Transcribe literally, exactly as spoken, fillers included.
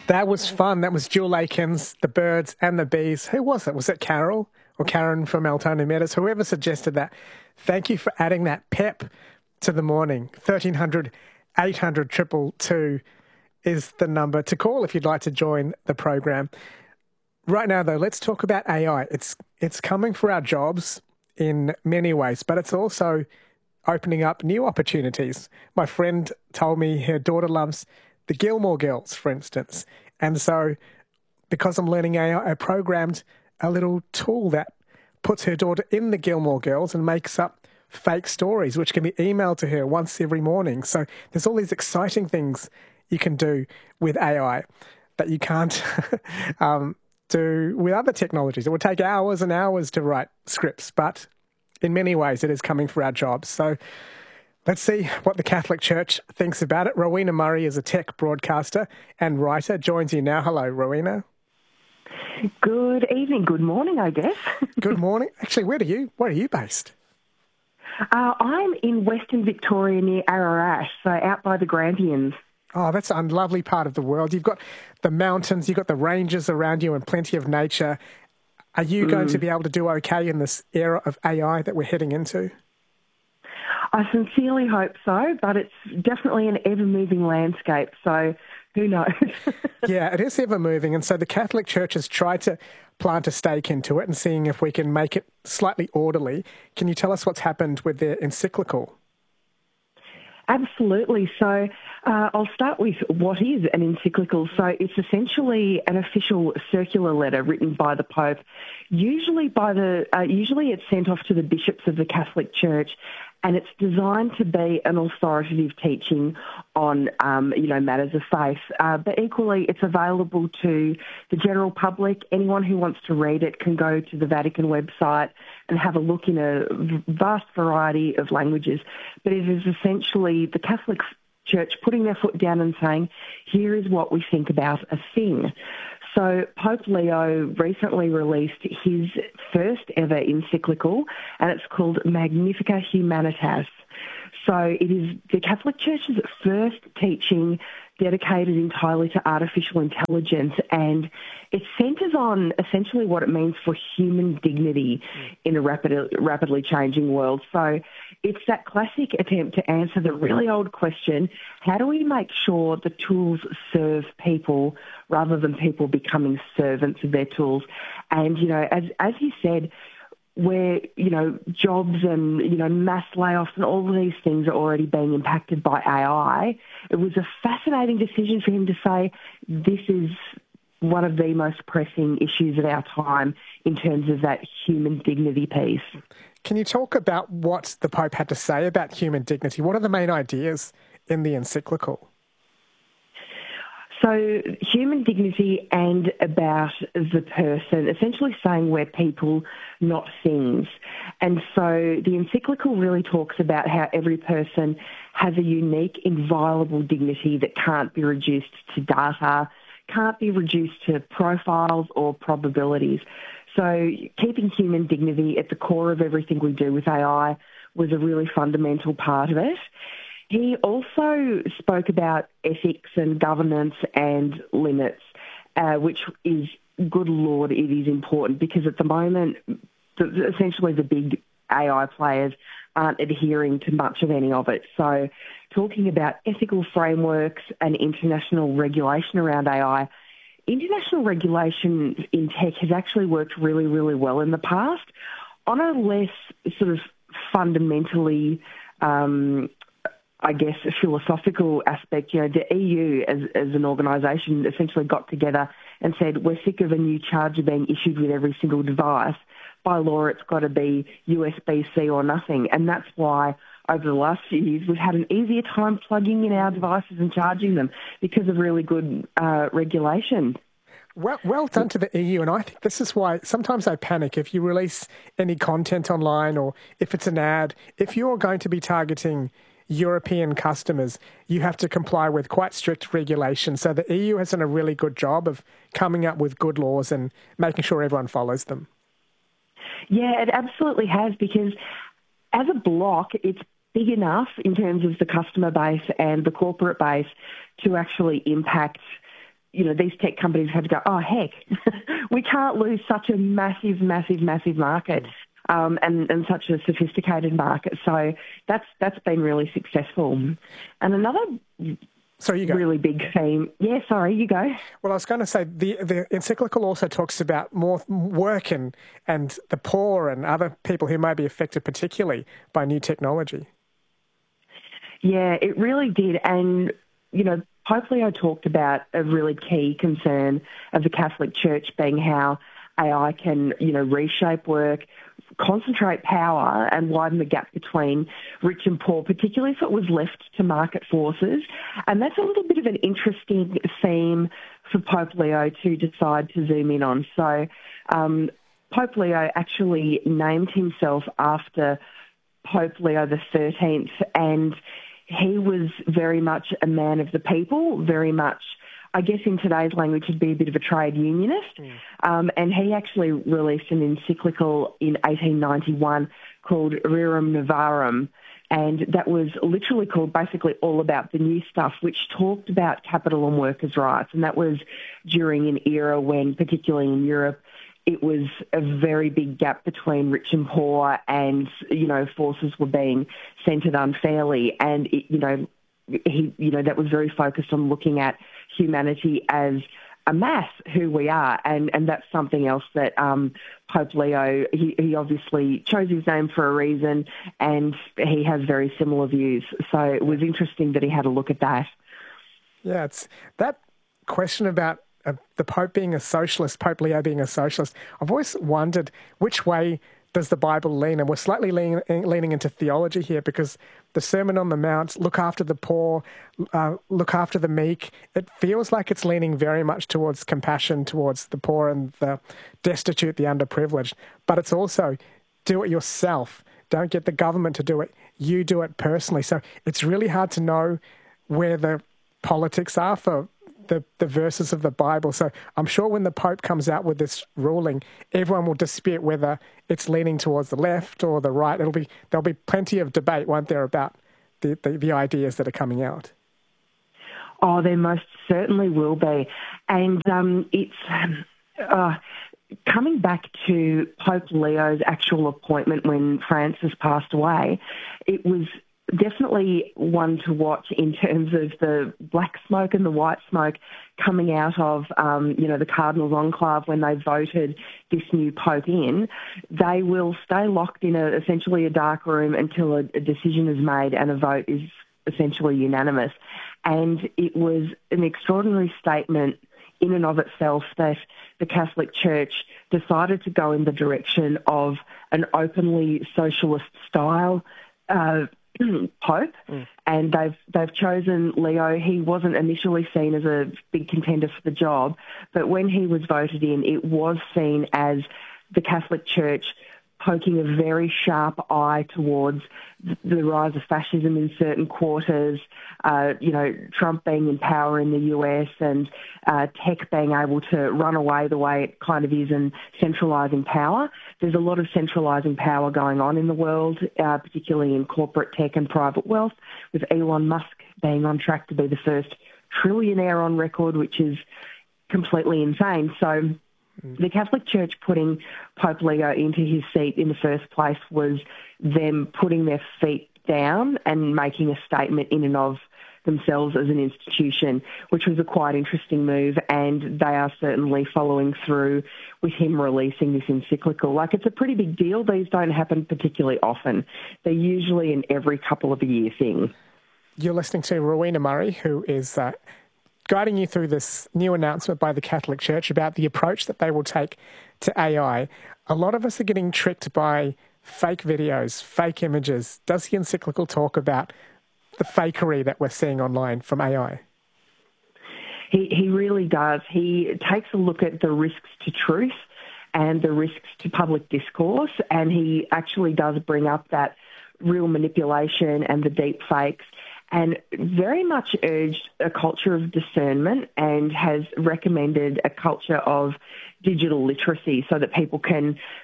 That was fun. That was Jewel Aikens, the birds and the bees. Who was it? Was it Carol or Karen from Altona Meadows? Whoever suggested that. Thank you for adding that pep to the morning. thirteen hundred, eight hundred, two two two is the number to call if you'd like to join the program. Right now, though, let's talk about A I. It's it's coming for our jobs in many ways, but it's also opening up new opportunities. My friend told me her daughter loves the Gilmore Girls, for instance. And so because I'm learning A I, I programmed a little tool that puts her daughter in the Gilmore Girls and makes up fake stories, which can be emailed to her once every morning. So there's all these exciting things you can do with A I that you can't um, do with other technologies. It would take hours and hours to write scripts, but in many ways it is coming for our jobs. So let's see what the Catholic Church thinks about it. Rowena Murray is a tech broadcaster and writer. Joins you now. Hello, Rowena. Good evening. Good morning, I guess. Good morning. Actually, where are you? Where are you based? Uh, I'm in Western Victoria near Ararat, so out by the Grampians. Oh, that's a lovely part of the world. You've got the mountains, you've got the ranges around you and plenty of nature. Are you mm. going to be able to do okay in this era of A I that we're heading into? I sincerely hope so, but it's definitely an ever-moving landscape, so who knows? Yeah, it is ever-moving, and so the Catholic Church has tried to plant a stake into it and seeing if we can make it slightly orderly. Can you tell us what's happened with their encyclical? Absolutely. So uh, I'll start with what is an encyclical. So it's essentially an official circular letter written by the Pope. Usually, by the uh, usually it's sent off to the bishops of the Catholic Church, and it's designed to be an authoritative teaching on, um, you know, matters of faith. Uh, but equally, it's available to the general public. Anyone who wants to read it can go to the Vatican website and have a look in a vast variety of languages. But it is essentially the Catholic Church putting their foot down and saying, here is what we think about a thing. So Pope Leo recently released his first ever encyclical, and it's called Magnificat Humanitas. So it is the Catholic Church's first teaching dedicated entirely to artificial intelligence, and it centres on essentially what it means for human dignity in a rapid, rapidly changing world. So it's that classic attempt to answer the really old question, how do we make sure the tools serve people rather than people becoming servants of their tools? And, you know, as as he said, where, you know, jobs and, you know, mass layoffs and all of these things are already being impacted by A I, it was a fascinating decision for him to say this is one of the most pressing issues of our time in terms of that human dignity piece. Can you talk about what the Pope had to say about human dignity? What are the main ideas in the encyclical? So human dignity and about the person, essentially saying we're people, not things. And so the encyclical really talks about how every person has a unique, inviolable dignity that can't be reduced to data, can't be reduced to profiles or probabilities. So keeping human dignity at the core of everything we do with A I was a really fundamental part of it. He also spoke about ethics and governance and limits, uh, which is, good Lord, it is important because at the moment, the, essentially the big A I players aren't adhering to much of any of it. So talking about ethical frameworks and international regulation around A I, international regulation in tech has actually worked really, really well in the past. On a less sort of fundamentally um I guess, a philosophical aspect, you know, the E U as, as an organisation essentially got together and said, we're sick of a new charger being issued with every single device. By law, it's got to be U S B C or nothing. And that's why over the last few years, we've had an easier time plugging in our devices and charging them because of really good uh, regulation. Well, well done to the E U, and I think this is why sometimes I panic if you release any content online or if it's an ad. If you're going to be targeting European customers, you have to comply with quite strict regulations. So the E U has done a really good job of coming up with good laws and making sure everyone follows them. Yeah, it absolutely has, because as a block, it's big enough in terms of the customer base and the corporate base to actually impact you know, these tech companies have to go, oh, heck, we can't lose such a massive, massive, massive market um, and, and such a sophisticated market. So that's that's been really successful. And another sorry, you go. really big theme. Yeah, sorry, you go. Well, I was going to say the, the encyclical also talks about more work and, and the poor and other people who may be affected particularly by new technology. Yeah, it really did. And, you know, Pope Leo talked about a really key concern of the Catholic Church being how A I can, you know, reshape work, concentrate power and widen the gap between rich and poor, particularly if it was left to market forces. And that's a little bit of an interesting theme for Pope Leo to decide to zoom in on. So um, Pope Leo actually named himself after Pope Leo the thirteenth, and he was very much a man of the people, very much, I guess in today's language, would be a bit of a trade unionist. Mm. Um, and he actually released an encyclical in eighteen ninety-one called Rerum Novarum, and that was literally called basically all about the new stuff, which talked about capital and workers' rights. And that was during an era when, particularly in Europe, it was a very big gap between rich and poor, and, you know, forces were being centred unfairly. And, it, you know, he, you know, that was very focused on looking at humanity as a mass, who we are. And, and that's something else that um, Pope Leo, he, he obviously chose his name for a reason, and he has very similar views. So it was interesting that he had a look at that. Yeah, it's that question about Uh, the Pope being a socialist, Pope Leo being a socialist. I've always wondered which way does the Bible lean, and we're slightly leaning, leaning into theology here, because the Sermon on the Mount, look after the poor, uh, look after the meek, it feels like it's leaning very much towards compassion towards the poor and the destitute, the underprivileged. But it's also do it yourself. Don't get the government to do it. You do it personally. So it's really hard to know where the politics are for The, the verses of the Bible. So I'm sure when the Pope comes out with this ruling, everyone will dispute whether it's leaning towards the left or the right. It'll be there'll be plenty of debate, won't there, about the, the, the ideas that are coming out? Oh, there most certainly will be. And um, it's uh, coming back to Pope Leo's actual appointment when Francis passed away, it was definitely one to watch in terms of the black smoke and the white smoke coming out of, um, you know, the Cardinals' enclave when they voted this new Pope in. They will stay locked in a, essentially a dark room until a, a decision is made and a vote is essentially unanimous. And it was an extraordinary statement in and of itself that the Catholic Church decided to go in the direction of an openly socialist style uh Pope, mm. and they've they've chosen Leo. He wasn't initially seen as a big contender for the job, but when he was voted in, it was seen as the Catholic Church poking a very sharp eye towards the rise of fascism in certain quarters, uh, you know, Trump being in power in the U S and uh, tech being able to run away the way it kind of is and centralising power. There's a lot of centralising power going on in the world, uh, particularly in corporate tech and private wealth, with Elon Musk being on track to be the first trillionaire on record, which is completely insane. So the Catholic Church putting Pope Leo into his seat in the first place was them putting their feet down and making a statement in and of themselves as an institution, which was a quite interesting move, and they are certainly following through with him releasing this encyclical. Like, it's a pretty big deal. These don't happen particularly often. They're usually an every couple of a year thing. You're listening to Rowena Murray, who is Uh... guiding you through this new announcement by the Catholic Church about the approach that they will take to A I. A lot of us are getting tricked by fake videos, fake images. Does the encyclical talk about the fakery that we're seeing online from A I? He, he really does. He takes a look at the risks to truth and the risks to public discourse, and he actually does bring up that real manipulation and the deep fakes, and very much urged a culture of discernment and has recommended a culture of digital literacy so that people can